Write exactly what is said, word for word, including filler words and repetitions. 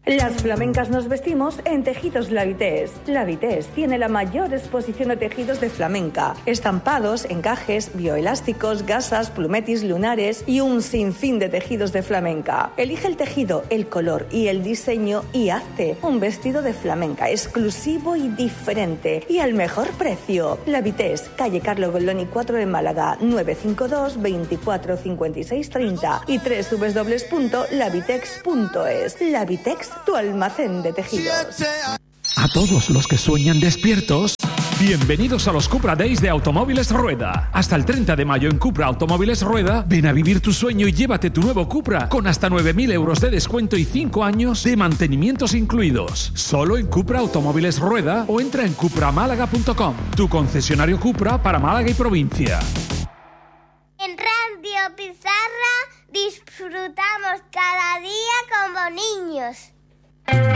Las flamencas nos vestimos en Tejidos La Vitesse. La Vitesse tiene la mayor exposición de tejidos de flamenca, estampados, encajes, bioelásticos, gasas, plumetis, lunares y un sinfín de tejidos de flamenca. Elige el tejido, el color y el diseño y hazte un vestido de flamenca exclusivo y diferente y al mejor precio. La Vitesse, calle Carlo Golloni cuatro en Málaga, nueve cinco dos, veinticuatro cincuenta y seis treinta y doble u doble u doble u punto lavitex punto es. La Vitesse, tu almacén de tejidos. A todos los que sueñan despiertos, bienvenidos a los Cupra Days de Automóviles Rueda. Hasta el treinta de mayo en Cupra Automóviles Rueda, ven a vivir tu sueño y llévate tu nuevo Cupra con hasta nueve mil euros de descuento y cinco años de mantenimientos incluidos. Solo en Cupra Automóviles Rueda o entra en cupra málaga punto com, tu concesionario Cupra para Málaga y provincia. En Radio Pizarra disfrutamos cada día como niños.